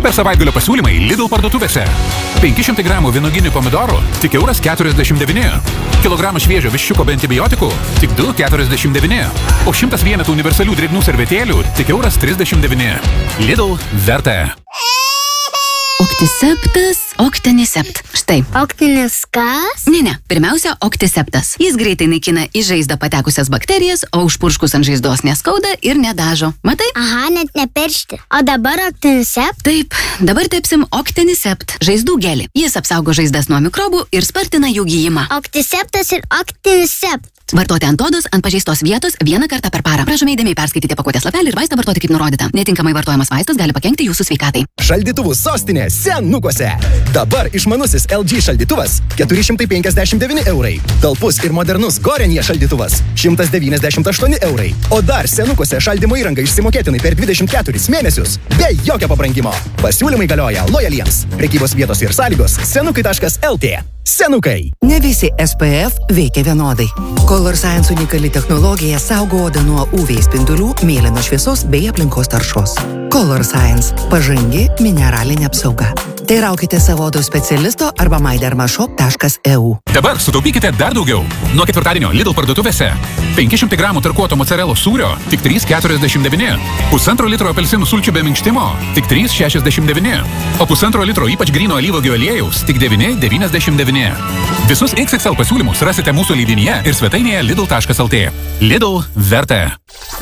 Super savaitgalio pasiūlymai Lidl parduotuvėse. 500 gramų vynoginių pomidorų tik €1,49. Kilogramą šviežio viščiuko be antibiotikų tik €2,49. O 100 vienetų universalių drėgnų servetėlių tik €39. Lidl verta. Oktiseptas, Octinisept. Štai. Oktinis kas? Ne, pirmiausia, Oktiseptas. Jis greitai naikina į žaizdą patekusias bakterijas, o užpurškus ant žaizdos neskauda ir nedažo. Matai? Aha, net nepiršti. O dabar Octinisept? Taip, dabar tepsim Octinisept, žaizdų gelį. Jis apsaugo žaizdas nuo mikrobų ir spartina jų gijimą. Octiseptas ir Octinisept. Vartoti ant odos, ant pažeistos vietos vieną kartą per parą. Prašome įdėmiai perskaityti pakuotės lapelį ir vaistą vartoti kaip nurodyta. Netinkamai vartojamas vaistas gali pakenkti jūsų sveikatai. Šaldytuvų sostinė Senukuose. Dabar išmanusis LG šaldytuvas 459 €. Talpus ir modernus Gorenje šaldytuvas 198 €. O dar Senukuose šaldymo įranga išsimokėtinai per 24 mėnesius be jokio pabrangimo. Pasiūlymai galioja lojaliems. Prekybos vietos ir sąlygos senukai.lt. Senukai. Ne visi SPF veikia vienodai. Color Science unikali technologija saugo odą nuo UV spindulių, mėlynos šviesos bei aplinkos taršos. Color Science – pažangi mineralinė apsauga. Teiraukite savo odos specialisto arba mydermashop.eu. Dabar sutaupykite dar daugiau. Nuo ketvirtadienio Lidl parduotuvėse 500 gramų tarkuoto mozzarellos sūrio tik €3,49. Pusantro litro apelsinų sulčių be minkštimo tik €3,69. O pusantro litro ypač gryno alyvuogių aliejaus tik €9,99. Visus XXL pasiūlymus rasite mūsų leidinyje ir svetainėje lidl.lt. Lidl verta.